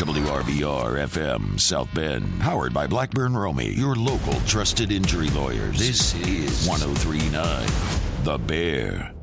WRBR FM South Bend, powered by Blackburn Romy, your local trusted injury lawyers. This is 103.9 The Bear.